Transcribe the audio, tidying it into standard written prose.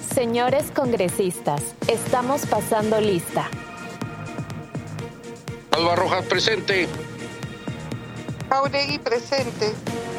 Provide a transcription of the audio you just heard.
Señores congresistas, estamos pasando lista. Alba Rojas presente. Jauregui presente.